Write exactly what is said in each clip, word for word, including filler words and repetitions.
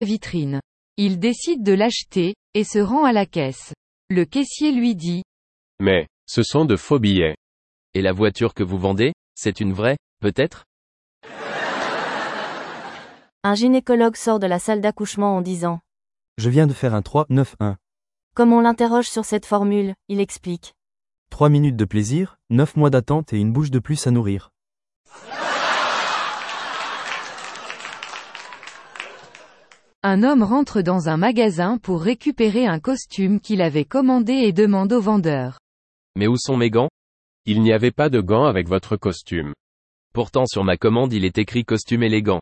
vitrine. Il décide de l'acheter, et se rend à la caisse. Le caissier lui dit. Mais, ce sont de faux billets. Et la voiture que vous vendez, c'est une vraie, peut-être? Un gynécologue sort de la salle d'accouchement en disant. Je viens de faire un trois neuf un. Comme on l'interroge sur cette formule, il explique. Trois minutes de plaisir, neuf mois d'attente et une bouche de plus à nourrir. Un homme rentre dans un magasin pour récupérer un costume qu'il avait commandé et demande au vendeur. Mais où sont mes gants? Il n'y avait pas de gants avec votre costume. Pourtant sur ma commande il est écrit costume élégant.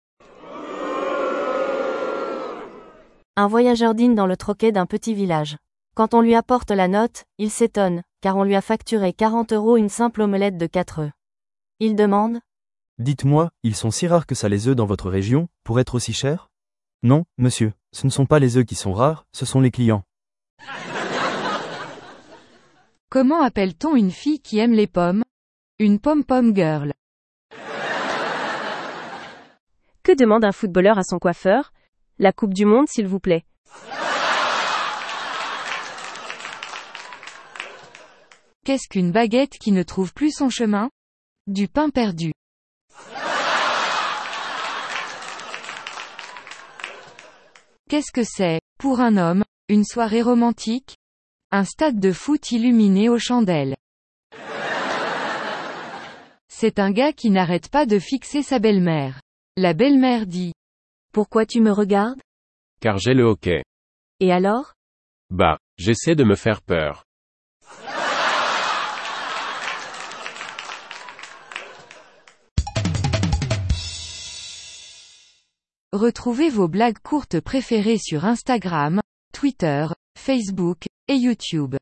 Un voyageur dîne dans le troquet d'un petit village. Quand on lui apporte la note, il s'étonne, car on lui a facturé quarante euros une simple omelette de quatre œufs. Il demande. Dites-moi, ils sont si rares que ça les œufs dans votre région, pour être aussi chers? Non, monsieur, ce ne sont pas les œufs qui sont rares, ce sont les clients. Comment appelle-t-on une fille qui aime les pommes? Une pom-pom girl. Que demande un footballeur à son coiffeur? La Coupe du Monde s'il vous plaît. Qu'est-ce qu'une baguette qui ne trouve plus son chemin? Du pain perdu. Qu'est-ce que c'est, pour un homme, une soirée romantique? Un stade de foot illuminé aux chandelles. C'est un gars qui n'arrête pas de fixer sa belle-mère. La belle-mère dit. Pourquoi tu me regardes? Car j'ai le hoquet. Et alors? Bah, j'essaie de me faire peur. Retrouvez vos blagues courtes préférées sur Instagram, Twitter, Facebook, et YouTube.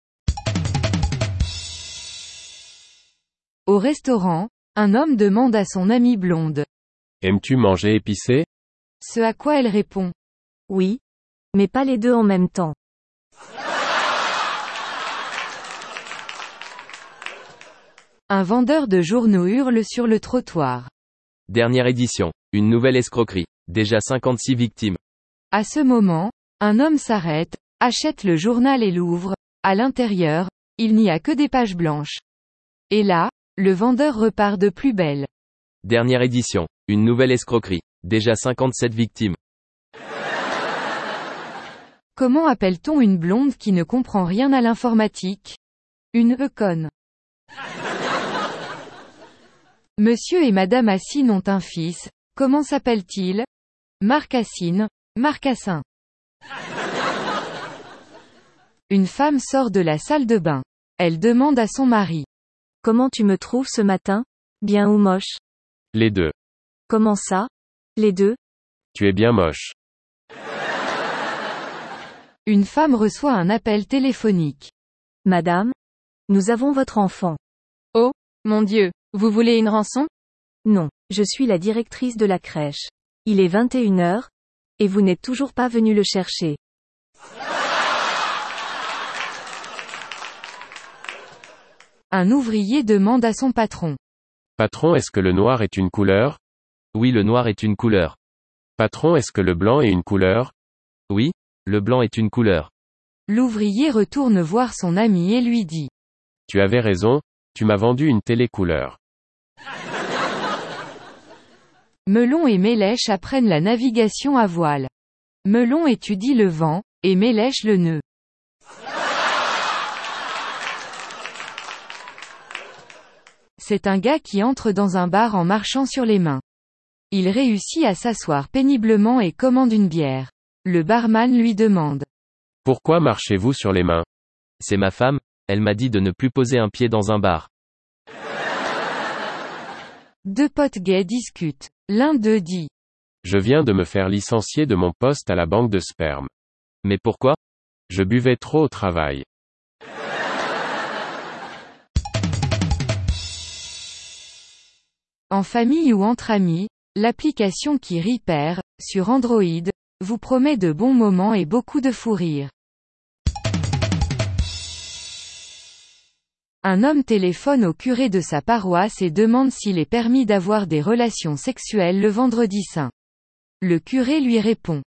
Au restaurant, un homme demande à son amie blonde. Aimes-tu manger épicé? Ce à quoi elle répond. Oui. Mais pas les deux en même temps. Un vendeur de journaux hurle sur le trottoir. Dernière édition. Une nouvelle escroquerie. Déjà cinquante-six victimes. À ce moment, un homme s'arrête, achète le journal et l'ouvre. À l'intérieur, il n'y a que des pages blanches. Et là, le vendeur repart de plus belle. Dernière édition. Une nouvelle escroquerie. Déjà cinquante-sept victimes. Comment appelle-t-on une blonde qui ne comprend rien à l'informatique? Une econ. Monsieur et Madame Assine ont un fils. Comment s'appelle-t-il? Marc Assine, Marcassin. Une femme sort de la salle de bain. Elle demande à son mari. Comment tu me trouves ce matin? Bien ou moche? Les deux. Comment ça? Les deux? Tu es bien moche. Une femme reçoit un appel téléphonique. Madame? Nous avons votre enfant. Oh, mon Dieu, vous voulez une rançon? Non, je suis la directrice de la crèche. Il est vingt et une heures, et vous n'êtes toujours pas venu le chercher. Un ouvrier demande à son patron. Patron, est-ce que le noir est une couleur? Oui, le noir est une couleur. Patron, est-ce que le blanc est une couleur? Oui, le blanc est une couleur. L'ouvrier retourne voir son ami et lui dit. Tu avais raison, tu m'as vendu une télé couleur. Melon et Mélèche apprennent la navigation à voile. Melon étudie le vent, et Mélèche le nœud. C'est un gars qui entre dans un bar en marchant sur les mains. Il réussit à s'asseoir péniblement et commande une bière. Le barman lui demande. Pourquoi marchez-vous sur les mains? C'est ma femme, elle m'a dit de ne plus poser un pied dans un bar. Deux potes gays discutent. L'un d'eux dit. Je viens de me faire licencier de mon poste à la banque de sperme. Mais pourquoi? Je buvais trop au travail. En famille ou entre amis, l'application qui rit perd, sur Android, vous promet de bons moments et beaucoup de fou rire. Un homme téléphone au curé de sa paroisse et demande s'il est permis d'avoir des relations sexuelles le vendredi saint. Le curé lui répond.